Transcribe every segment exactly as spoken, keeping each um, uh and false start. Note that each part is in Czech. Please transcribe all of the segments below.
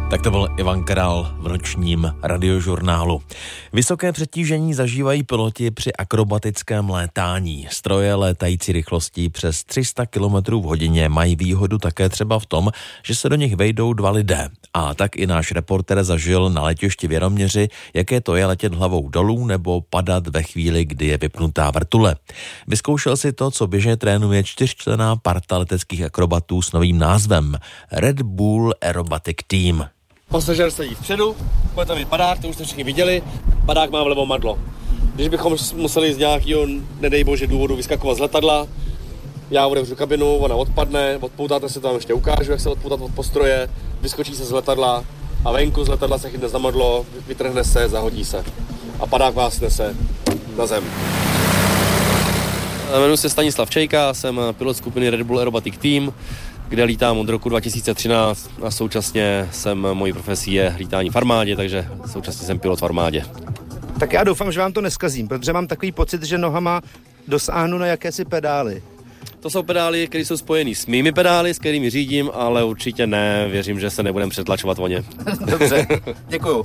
Tak to byl Ivan Král v nočním radiožurnálu. Vysoké přetížení zažívají piloti při akrobatickém létání. Stroje létající rychlostí přes tři sta kilometrů v hodině mají výhodu také třeba v tom, že se do nich vejdou dva lidé. A tak i náš reporter zažil na letišti v Jaroměři, jaké to je letět hlavou dolů nebo padat ve chvíli, kdy je vypnutá vrtule. Vyzkoušel si to, co běžně trénuje čtyřčlenná parta leteckých akrobatů s novým názvem Red Bull Aerobatic Team. Pasažér sedí vpředu, bude tam mít padák, to už jste všichni viděli, padák má vlevo madlo. Když bychom museli z nějakého, nedej bože, důvodu vyskakovat z letadla, já otevřu kabinu, ona odpadne, odpoutáte se, to vám ještě ukážu, jak se odpoutat od postroje, vyskočí se z letadla a venku z letadla se chytne za madlo, vytrhne se, zahodí se a padák vás nese na zem. Jmenuji se Stanislav Čejka, jsem pilot skupiny Red Bull Aerobatic Team, kde lítám od roku dva tisíce třináct a současně jsem, mojí profesí je lítání v armádě, takže současně jsem pilot v armádě. Tak já doufám, že vám to neskazím, protože mám takový pocit, že nohama dosáhnu na jakési pedály. To jsou pedály, které jsou spojený s mými pedály, s kterými řídím, ale určitě ne, věřím, že se nebudem přetlačovat o ně. Dobře, děkuju.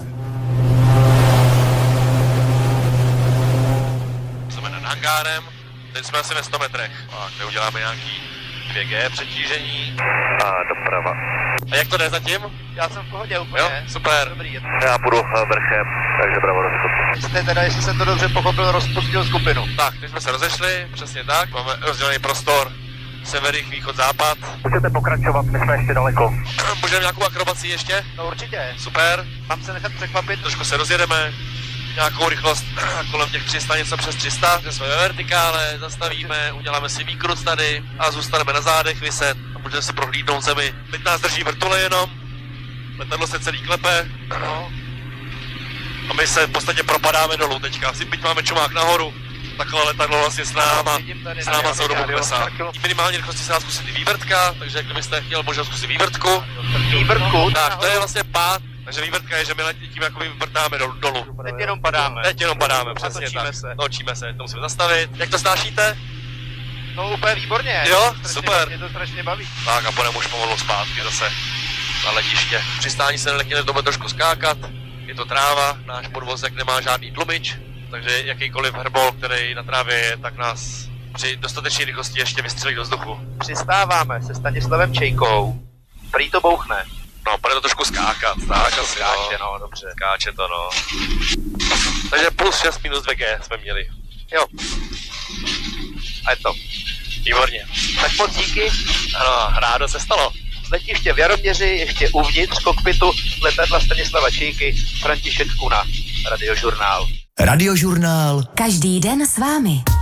Jsme nad hangárem, teď jsme asi ve sto metrech, a kde uděláme nějaký dvě gé přetížení. A doprava. A jak to jde zatím? Já jsem v pohodě úplně. Jo, super. Dobrý. Já půjdu vrchem, takže bravo do skupiny. Jste teda, jestli jsem to dobře pochopil, rozpustil skupinu. Tak, teď jsme se rozešli, přesně tak, máme rozdělený prostor, sever, jih, východ, západ. Můžete pokračovat, my jsme ještě daleko. Můžeme nějakou akrobaci ještě? No určitě. Super. Mám se nechat překvapit. Trošku se rozjedeme, nějakou rychlost kolem těch tři sta, něco přes tři sta, kde jsme ve vertikále, zastavíme, uděláme si výkrut tady a zůstaneme na zádech vyset a můžeme si prohlídnout zemi. Teď nás drží vrtule jenom, letadlo se celý klepe, no. A my se v podstatě propadáme dolů teďka, si byť máme čumák nahoru, takové letadlo vlastně s náma, s náma celou dobu klesá. Minimální rychlosti se dá zkusit i vývrtka, takže kdybyste chtěl možná zkusit vývrtku. Vývrtku? Tak, to je vlastně pád. Takže vývrtka je, že my tím jako vyvrtáme dolů. Teď jenom padáme. Teď jenom padáme, přesně točíme tak. se. Točíme se, to musíme zastavit. Jak to snášíte? No úplně výborně. Jo, strašně super. Mě to strašně baví. Tak a budeme už pomalu zpátky zase na letiště. Přistání se nelekněte, to bude trošku skákat. Je to tráva, náš podvozek nemá žádný tlumič, takže jakýkoliv hrbol, který na trávě je, tak nás při dostatečné rychlosti ještě vystřelí do vzduchu. Přistáváme se Stanislavem Čejkou. Prý to bouchne. No, bude to trošku skákat, tak asi, skáče, no. no, dobře. Skáče to, no. Takže plus šest minus dvě gé jsme měli. Jo. A je to. Výborně. Tak moc díky. Ano, rádo se stalo. Z letiště v Jaroměři, ještě uvnitř kokpitu letadla Stanislava Čejky, František Kuna, Radiožurnál. Radiožurnál. Každý den s vámi.